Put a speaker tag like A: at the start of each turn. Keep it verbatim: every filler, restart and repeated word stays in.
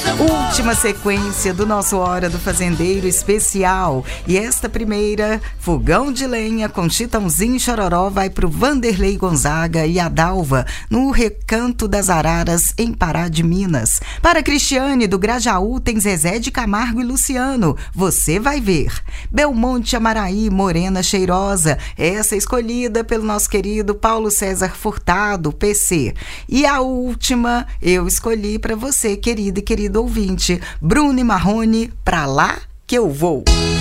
A: Última sequência do nosso Hora do Fazendeiro especial. E esta primeira, Fogão de Lenha com Chitãozinho e Chororó, vai pro Vanderlei Gonzaga e a Dalva, no Recanto das Araras, em Pará de Minas. Para Cristiane, do Grajaú, tem Zezé de Camargo e Luciano, Você Vai Ver. Belmonte Amaraí, Morena Cheirosa, essa escolhida pelo nosso querido Paulo César Furtado, P C. E a última, eu escolhi para você, querido e querido ouvinte, Bruno e Marrone, Pra Lá Que Eu Vou.